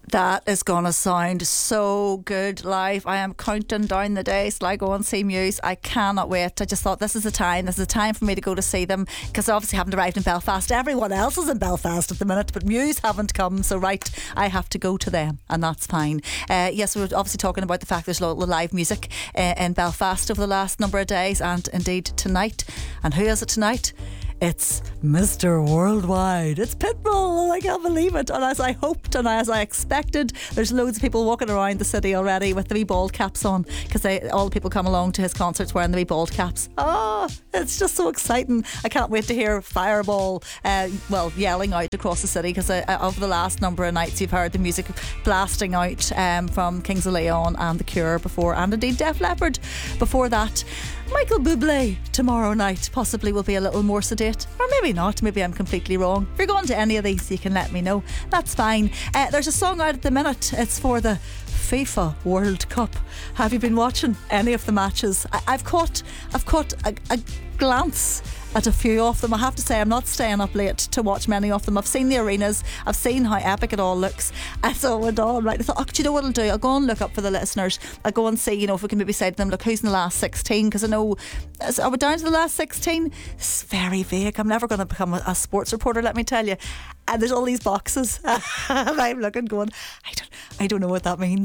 That is going to sound so good live. I am counting down the days till I go and see Muse. I cannot wait. I just thought this is the time. This is the time for me to go to see them, because I obviously haven't arrived in Belfast. Everyone else is in Belfast at the minute, but Muse haven't come. So right, I have to go to them, and that's fine. Yes, we were obviously talking about the fact there's a lot of live music in Belfast over the last number of days, and indeed tonight. And who is it tonight? It's Mr. Worldwide. It's Pitbull. I can't believe it. And as I hoped and as I expected, there's loads of people walking around the city already with the wee bald caps on, because all the people come along to his concerts wearing the wee bald caps. Oh, it's just so exciting. I can't wait to hear Fireball yelling out across the city, because over the last number of nights you've heard the music blasting out from Kings of Leon and The Cure before, and indeed Def Leppard before that. Michael Bublé tomorrow night possibly will be a little more sedate, or maybe not. Maybe I'm completely wrong. If you're going to any of these, you can let me know. That's fine. There's a song out at the minute. It's for the FIFA World Cup. Have you been watching any of the matches? I've caught a glance at a few of them. I have to say, I'm not staying up late to watch many of them. I've seen the arenas, I've seen how epic it all looks, and so I went on, right, I thought, do you know what I'll do? I'll go and look up for the listeners. I'll go and see, if we can maybe say to them, look, who's in the last 16, because I know, are we down to the last 16? It's very vague. I'm never going to become a sports reporter, let me tell you. And there's all these boxes and I'm looking going, I don't know what that means.